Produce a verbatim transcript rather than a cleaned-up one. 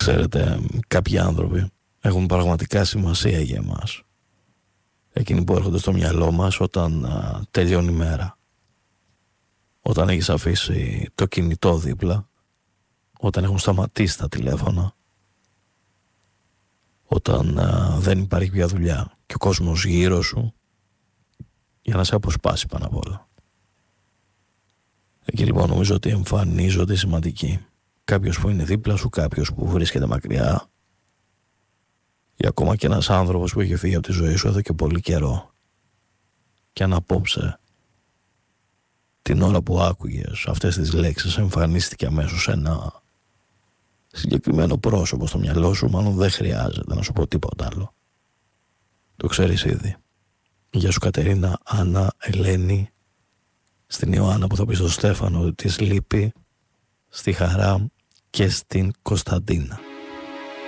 Ξέρετε, κάποιοι άνθρωποι έχουν πραγματικά σημασία για εμάς. Εκείνοι που έρχονται στο μυαλό μας όταν α, τελειώνει η μέρα. Όταν έχεις αφήσει το κινητό δίπλα. Όταν έχουν σταματήσει τα τηλέφωνα. Όταν α, δεν υπάρχει πια δουλειά και ο κόσμος γύρω σου για να σε αποσπάσει πάνω απ' όλα. Εκεί λοιπόν νομίζω ότι εμφανίζονται σημαντικοί. Κάποιος που είναι δίπλα σου, κάποιος που βρίσκεται μακριά ή ακόμα και ένας άνθρωπος που έχει φύγει από τη ζωή σου εδώ και πολύ καιρό. Και αν απόψε την ώρα που άκουγες αυτές τις λέξεις εμφανίστηκε αμέσως ένα συγκεκριμένο πρόσωπο στο μυαλό σου, μάλλον δεν χρειάζεται να σου πω τίποτα άλλο. Το ξέρεις ήδη. Γεια σου Κατερίνα, Άννα, Ελένη, στην Ιωάννα που θα πει στο Στέφανο ότι της λείπει, στη Χαρά και στην Κωνσταντίνα.